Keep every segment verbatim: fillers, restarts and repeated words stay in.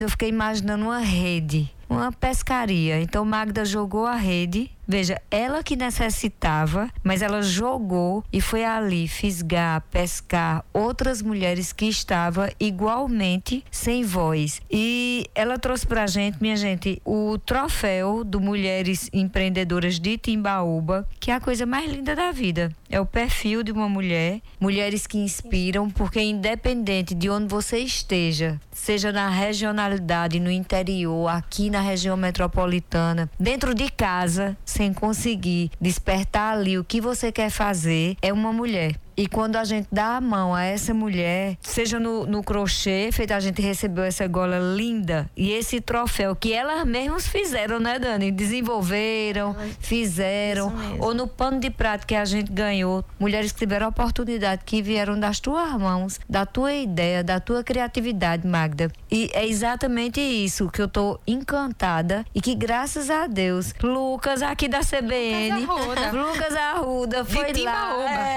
Eu fiquei imaginando uma rede, uma pescaria. Então Magda jogou a rede. Veja, ela que necessitava, mas ela jogou e foi ali fisgar, pescar outras mulheres que estavam igualmente sem voz. E ela trouxe pra gente, minha gente, o troféu do Mulheres Empreendedoras de Timbaúba, que é a coisa mais linda da vida. É o perfil de uma mulher, mulheres que inspiram, porque independente de onde você esteja, seja na regionalidade, no interior, aqui na região metropolitana, dentro de casa, sem conseguir despertar ali o que você quer fazer, é uma mulher. E quando a gente dá a mão a essa mulher, seja no, no crochê, feito a gente recebeu essa gola linda e esse troféu que elas mesmas fizeram, né, Dani? Desenvolveram, fizeram, ou no pano de prato que a gente ganhou, mulheres que tiveram oportunidade, que vieram das tuas mãos, da tua ideia, da tua criatividade, Magda. E é exatamente isso que eu tô encantada e que, graças a Deus, Lucas aqui da C B N, Lucas Arruda, Lucas Arruda foi de lá,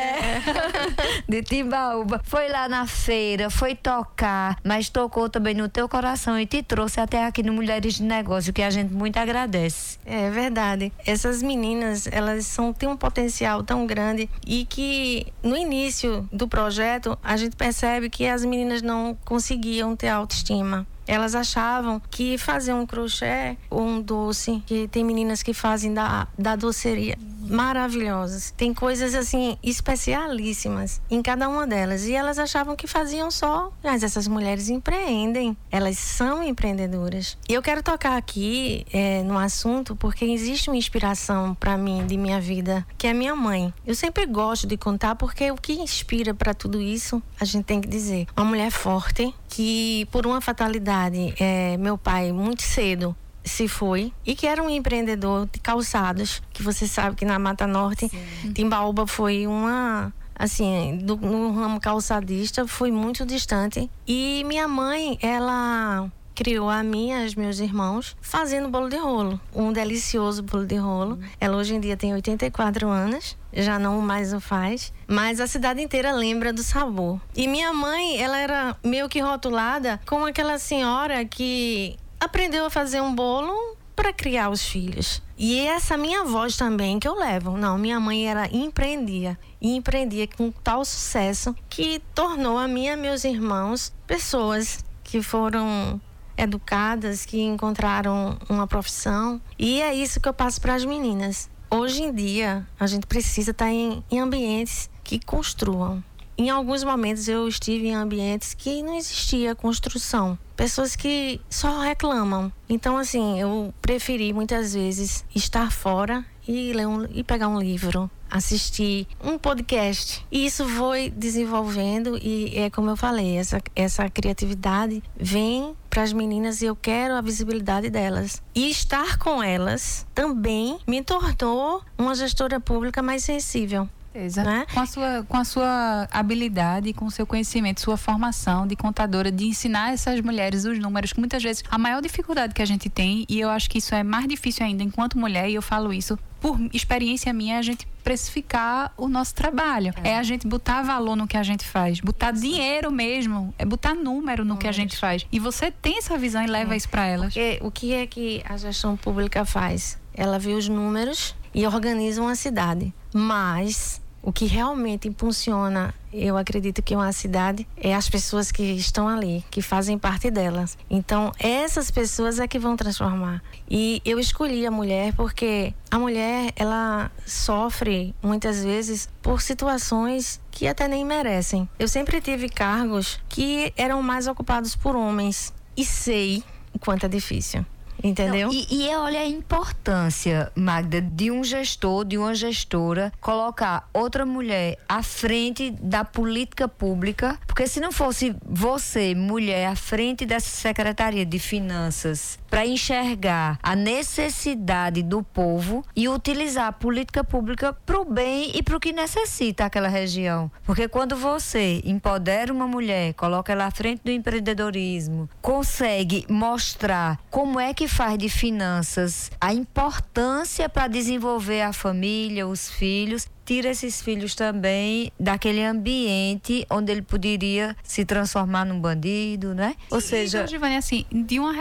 é, de Timbaúba, foi lá na feira, foi tocar, mas tocou também no teu coração e te trouxe até aqui no Mulheres de Negócio, que a gente muito agradece. É verdade. Essas meninas, elas são, têm um potencial tão grande e que no início do projeto a gente percebe que as meninas não conseguiam ter autoestima. Elas achavam que fazer um crochê ou um doce, que tem meninas que fazem da, da doceria maravilhosas. Tem coisas assim especialíssimas em cada uma delas. E elas achavam que faziam só. Mas essas mulheres empreendem. Elas são empreendedoras. E eu quero tocar aqui é, no assunto porque existe uma inspiração para mim de minha vida, que é a minha mãe. Eu sempre gosto de contar porque o que inspira para tudo isso, a gente tem que dizer. Uma mulher forte que, por uma fatalidade, é, meu pai muito cedo se foi, e que era um empreendedor de calçados, que você sabe que na Mata Norte, sim, Timbaúba foi uma, assim, do, no ramo calçadista, foi muito distante. E minha mãe, ela criou a mim e os meus irmãos fazendo bolo de rolo, um delicioso bolo de rolo. Uhum. Ela hoje em dia tem oitenta e quatro anos, já não mais o faz, mas a cidade inteira lembra do sabor. E minha mãe, ela era meio que rotulada como aquela senhora que aprendeu a fazer um bolo para criar os filhos. E essa minha voz também que eu levo. Não, minha mãe era empreendia. E empreendia com tal sucesso que tornou a mim e meus irmãos pessoas que foram educadas, que encontraram uma profissão. E é isso que eu passo para as meninas. Hoje em dia, a gente precisa estar em, em ambientes que construam. Em alguns momentos eu estive em ambientes que não existia construção. Pessoas que só reclamam. Então, assim, eu preferi muitas vezes estar fora e, ler um, e pegar um livro, assistir um podcast. E isso foi desenvolvendo e é como eu falei, essa, essa criatividade vem para as meninas e eu quero a visibilidade delas. E estar com elas também me tornou uma gestora pública mais sensível. Exato. Né? Com a sua, com a sua habilidade, com o seu conhecimento, sua formação de contadora, de ensinar essas mulheres os números, que muitas vezes a maior dificuldade que a gente tem, e eu acho que isso é mais difícil ainda enquanto mulher, e eu falo isso por experiência minha, é a gente precificar o nosso trabalho. É, é a gente botar valor no que a gente faz, botar dinheiro mesmo, é botar número no números. Que a gente faz. E você tem essa visão e leva é. isso para elas. Porque o que é que a gestão pública faz? Ela vê os números e organiza uma cidade. Mas o que realmente impulsiona, eu acredito que uma cidade, é as pessoas que estão ali, que fazem parte delas. Então, essas pessoas é que vão transformar. E eu escolhi a mulher porque a mulher, ela sofre muitas vezes por situações que até nem merecem. Eu sempre tive cargos que eram mais ocupados por homens e sei o quanto é difícil. Entendeu? Não, e, e olha a importância, Magda, de um gestor, de uma gestora colocar outra mulher à frente da política pública, porque se não fosse você, mulher, à frente dessa Secretaria de Finanças, para enxergar a necessidade do povo e utilizar a política pública para o bem e para o que necessita aquela região. Porque quando você empodera uma mulher, coloca ela à frente do empreendedorismo, consegue mostrar como é que faz de finanças, a importância para desenvolver a família, os filhos, tira esses filhos também daquele ambiente onde ele poderia se transformar num bandido, né? Ou Sim, seja, então, Giovani, assim, de uma